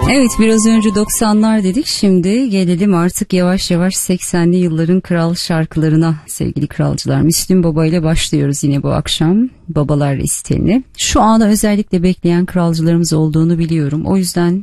Evet, biraz önce 90'lar dedik, şimdi gelelim artık yavaş yavaş 80'li yılların kral şarkılarına sevgili kralcılar. Müslüm Baba ile başlıyoruz yine bu akşam babalar listeni. Şu ana özellikle bekleyen kralcılarımız olduğunu biliyorum, o yüzden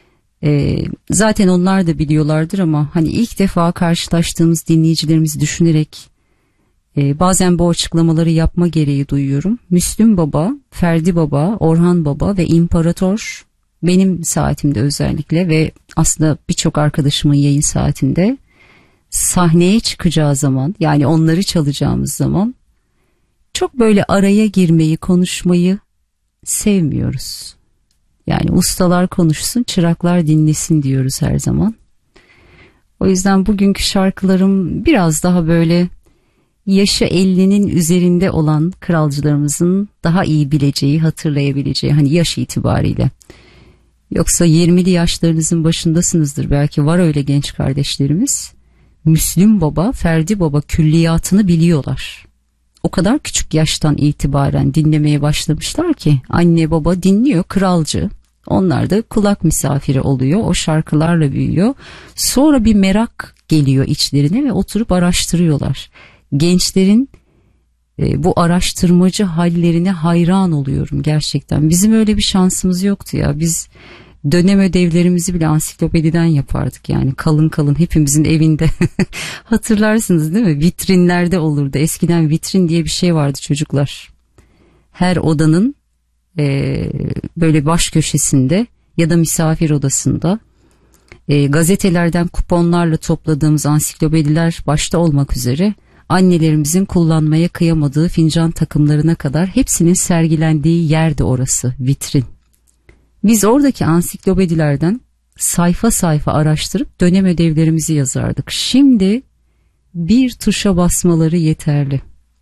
zaten onlar da biliyorlardır ama hani ilk defa karşılaştığımız dinleyicilerimizi düşünerek bazen bu açıklamaları yapma gereği duyuyorum. Müslüm Baba, Ferdi Baba, Orhan Baba ve İmparator benim saatimde özellikle ve aslında birçok arkadaşımın yayın saatinde sahneye çıkacağı zaman, yani onları çalacağımız zaman çok böyle araya girmeyi, konuşmayı sevmiyoruz. Yani ustalar konuşsun, çıraklar dinlesin diyoruz her zaman. O yüzden bugünkü şarkılarım biraz daha böyle yaşı 50'nin üzerinde olan kralcılarımızın daha iyi bileceği, hatırlayabileceği, hani yaş itibariyle. Yoksa 20'li yaşlarınızın başındasınızdır, belki var öyle genç kardeşlerimiz. Müslüm Baba, Ferdi Baba külliyatını biliyorlar. O kadar küçük yaştan itibaren dinlemeye başlamışlar ki anne baba dinliyor, kralcı. Onlar da kulak misafiri oluyor, o şarkılarla büyüyor. Sonra bir merak geliyor içlerine ve oturup araştırıyorlar. Gençlerin bu araştırmacı hallerine hayran oluyorum gerçekten. Bizim öyle bir şansımız yoktu ya. Biz dönem ödevlerimizi bile ansiklopediden yapardık, yani kalın kalın hepimizin evinde. Hatırlarsınız değil mi? Vitrinlerde olurdu. Eskiden vitrin diye bir şey vardı çocuklar. Her odanın böyle baş köşesinde ya da misafir odasında gazetelerden kuponlarla topladığımız ansiklopediler başta olmak üzere annelerimizin kullanmaya kıyamadığı fincan takımlarına kadar hepsinin sergilendiği yerdi orası, vitrin. Biz oradaki ansiklopedilerden sayfa sayfa araştırıp dönem ödevlerimizi yazardık. Şimdi bir tuşa basmaları yeterli.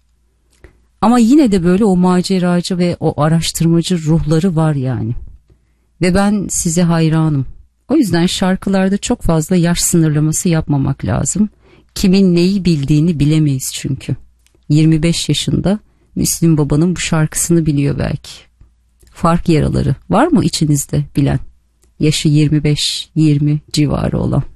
Ama yine de böyle o maceracı ve o araştırmacı ruhları var yani. Ve ben size hayranım. O yüzden şarkılarda çok fazla yaş sınırlaması yapmamak lazım. Kimin neyi bildiğini bilemeyiz çünkü. 25 yaşında Müslüm Baba'nın bu şarkısını biliyor belki. Fark yaraları var mı içinizde bilen? Yaşı 25-20 civarı olan.